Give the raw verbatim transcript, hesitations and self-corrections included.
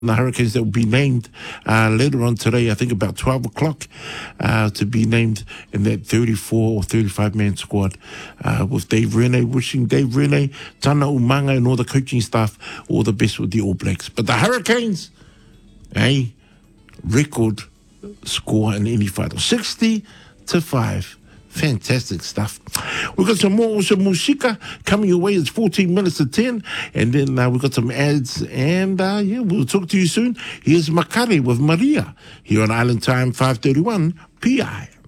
the Hurricanes that will be named uh, later on today, I think about twelve o'clock, uh, to be named in that thirty-four or thirty-five man squad uh, with Dave Rene. Wishing Dave Rene, Tana Umanga and all the coaching staff all the best with the All Blacks. But the Hurricanes, eh, record score in any fight, sixty to five. Fantastic stuff. We've got some more some musika coming your way. It's fourteen minutes to ten. And then uh, we've got some ads. And uh, yeah, we'll talk to you soon. Here's Makare with Maria here on Island Time five thirty-one P I.